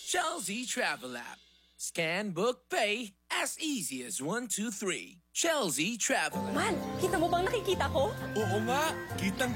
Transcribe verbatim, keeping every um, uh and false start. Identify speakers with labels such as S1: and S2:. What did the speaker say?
S1: Chelsea Travel App. Scan, book, pay, as easy as one, two, three. Chelsea Travel App.
S2: Man, kita mo bang nakikita ko?
S3: Oo nga, kitang